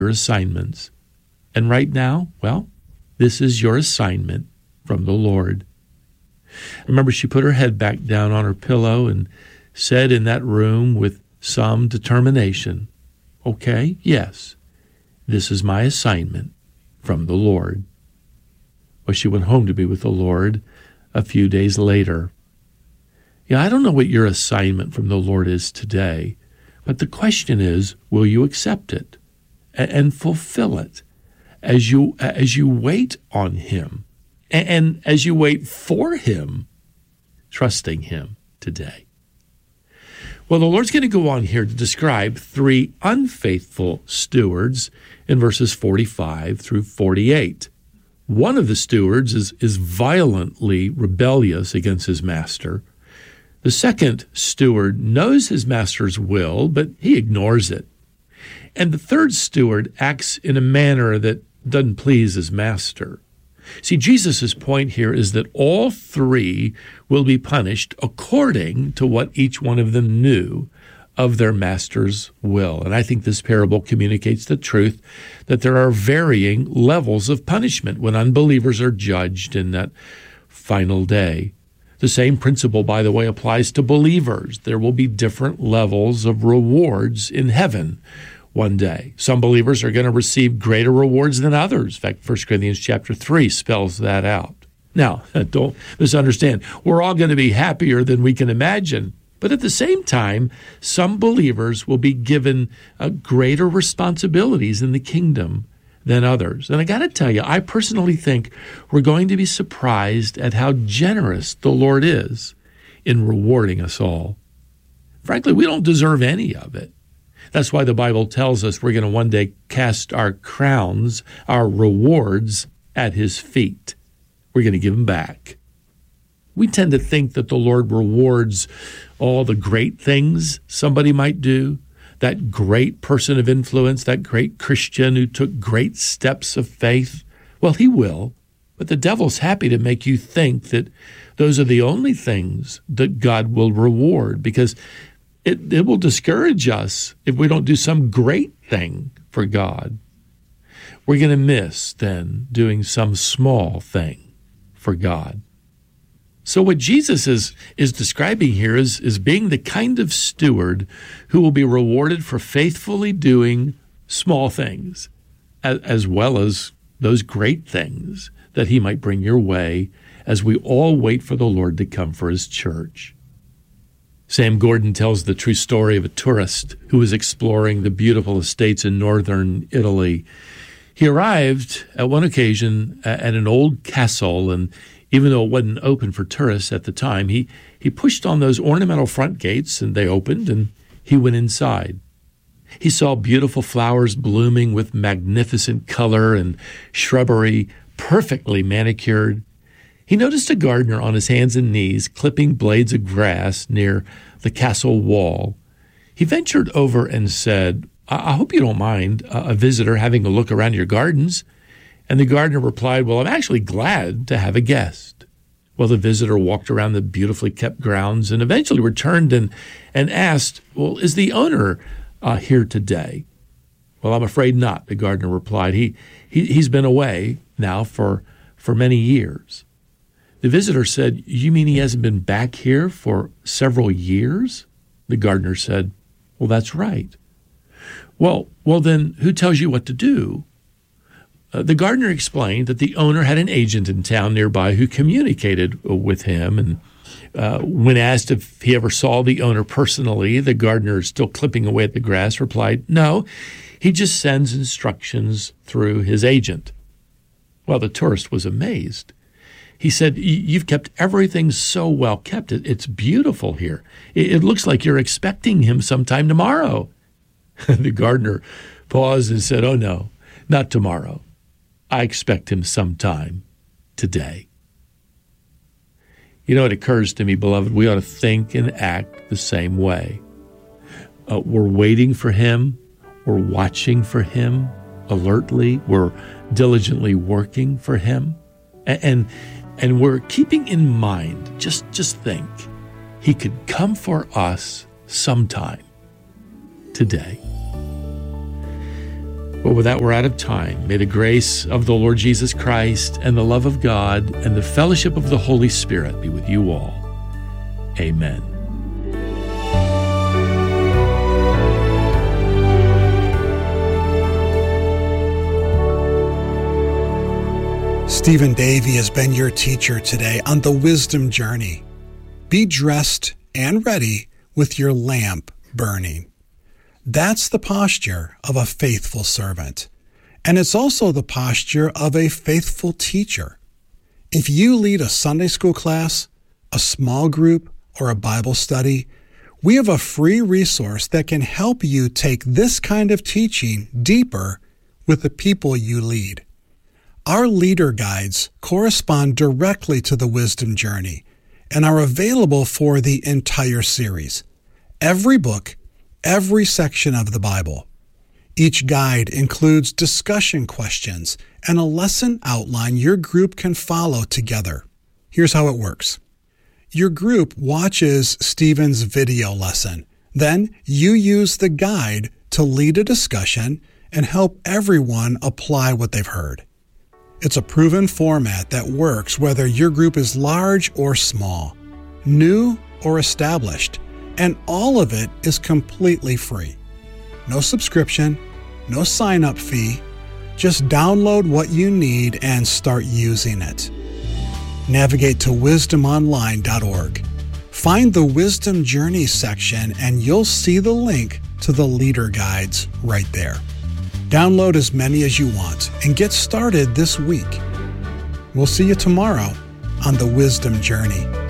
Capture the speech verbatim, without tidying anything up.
your assignments. And right now, well, this is your assignment from the Lord. Remember, she put her head back down on her pillow and said in that room with some determination, okay, yes, this is my assignment from the Lord. Well, she went home to be with the Lord a few days later. Yeah, I don't know what your assignment from the Lord is today, but the question is, will you accept it and fulfill it as you as you wait on Him and as you wait for Him, trusting Him today? Well, the Lord's going to go on here to describe three unfaithful stewards in verses forty-five through forty-eight. One of the stewards is, is violently rebellious against his master. The second steward knows his master's will, but he ignores it. And the third steward acts in a manner that doesn't please his master. See, Jesus' point here is that all three will be punished according to what each one of them knew of their master's will. And I think this parable communicates the truth that there are varying levels of punishment when unbelievers are judged in that final day. The same principle, by the way, applies to believers. There will be different levels of rewards in heaven one day. Some believers are going to receive greater rewards than others. In fact, First Corinthians chapter three spells that out. Now, don't misunderstand. We're all going to be happier than we can imagine. But at the same time, some believers will be given uh, greater responsibilities in the kingdom than others. And I got to tell you, I personally think we're going to be surprised at how generous the Lord is in rewarding us all. Frankly, we don't deserve any of it. That's why the Bible tells us we're going to one day cast our crowns, our rewards, at His feet. We're going to give them back. We tend to think that the Lord rewards all the great things somebody might do, that great person of influence, that great Christian who took great steps of faith. Well, He will, but the devil's happy to make you think that those are the only things that God will reward, because it, it will discourage us if we don't do some great thing for God. We're going to miss, then, doing some small thing for God. So what Jesus is, is describing here is, is being the kind of steward who will be rewarded for faithfully doing small things, as, as well as those great things that He might bring your way as we all wait for the Lord to come for His church. Sam Gordon tells the true story of a tourist who was exploring the beautiful estates in northern Italy. He arrived at one occasion at an old castle, and even though it wasn't open for tourists at the time, he, he pushed on those ornamental front gates, and they opened, and he went inside. He saw beautiful flowers blooming with magnificent color and shrubbery perfectly manicured. He noticed a gardener on his hands and knees clipping blades of grass near the castle wall. He ventured over and said, I, I hope you don't mind a, a visitor having a look around your gardens. And the gardener replied, well, I'm actually glad to have a guest. Well, the visitor walked around the beautifully kept grounds and eventually returned and, and asked, well, is the owner uh, here today? Well, I'm afraid not, the gardener replied. He, he, he's been away now for, for many years. The visitor said, you mean he hasn't been back here for several years? The gardener said, well, that's right. Well, well, then who tells you what to do? Uh, the gardener explained that the owner had an agent in town nearby who communicated with him. And uh, when asked if he ever saw the owner personally, the gardener, still clipping away at the grass, replied, no, he just sends instructions through his agent. Well, the tourist was amazed. He said, you've kept everything so well kept. It's beautiful here. It looks like you're expecting him sometime tomorrow. The gardener paused and said, oh, no, not tomorrow. I expect him sometime today. You know, it occurs to me, beloved, we ought to think and act the same way. Uh, we're waiting for Him. We're watching for Him alertly. We're diligently working for Him. And, and, and we're keeping in mind, just, just think, He could come for us sometime today. Well, with that, we're out of time. May the grace of the Lord Jesus Christ and the love of God and the fellowship of the Holy Spirit be with you all. Amen. Stephen Davey has been your teacher today on the Wisdom Journey. Be dressed and ready with your lamp burning. That's the posture of a faithful servant. And it's also the posture of a faithful teacher. If you lead a Sunday school class, a small group, or a Bible study, we have a free resource that can help you take this kind of teaching deeper with the people you lead. Our leader guides correspond directly to the Wisdom Journey and are available for the entire series. Every book, every section of the Bible. Each guide includes discussion questions and a lesson outline your group can follow together. Here's how it works. Your group watches Stephen's video lesson. Then you use the guide to lead a discussion and help everyone apply what they've heard. It's a proven format that works whether your group is large or small, new or established, and all of it is completely free. No subscription, no sign-up fee. Just download what you need and start using it. Navigate to wisdom online dot org. Find the Wisdom Journey section and you'll see the link to the leader guides right there. Download as many as you want and get started this week. We'll see you tomorrow on the Wisdom Journey.